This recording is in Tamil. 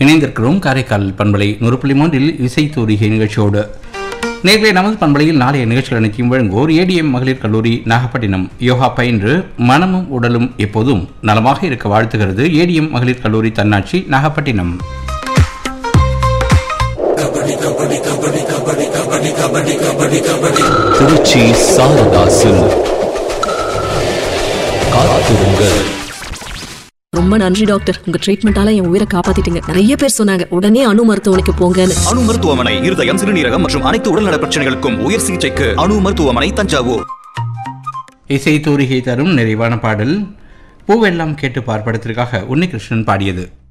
இணைந்திருக்கிறோம் காரைக்கால் பண்பலை 100.3 இசை தூரிகை நிகழ்ச்சியோடு. நேர்களை நமது பண்பலையில் நாளைய நிகழ்ச்சிகள் அனைத்தையும் வழங்குவோர் ஏடிஎம் மகளிர் கல்லூரி நாகப்பட்டினம். யோகா பயின்று மனமும் உடலும் எப்போதும் நலமாக இருக்க வாழ்த்துகிறது ஏடிஎம் மகளிர் கல்லூரி தன்னாட்சி நாகப்பட்டினம். திருச்சி சாரதாசில் காத்திருங்கள். ரொம்ப நன்றி டாக்டர், உங்க ட்ரீட்மெண்டால என் உயிரை காப்பாத்திட்டீங்க. நிறைய பேர் சொன்னாங்க உடனே அணு மருத்துவமனைக்கு போங்கன்னு. அணு மருத்துவமனை இருதயம், சிறுநீரகம் மற்றும் அனைத்து உடல்நல பிரச்சனைகளுக்கும் உயர் சிகிச்சைக்கு அணு மருத்துவமனை, தஞ்சாவூர். இசை தூரிகை தரும் நிறைவான பாடல் பூவெல்லாம் கேட்டு பார்ப்பதற்காக உன்னிகிருஷ்ணன் பாடியது.